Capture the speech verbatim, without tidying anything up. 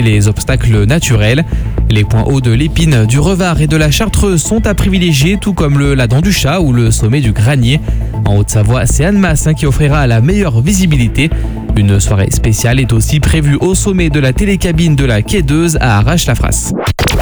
les obstacles naturels. Les points hauts de l'Épine, du Revard et de la Chartreuse sont à privilégier, tout comme le la Dent du Chat ou le sommet du Granier. En Haute-Savoie, c'est Annemasse qui offrira la meilleure visibilité. Une soirée spéciale est aussi prévue au sommet de la télécabine de la Quédeuse à Arrache-la-Frasse.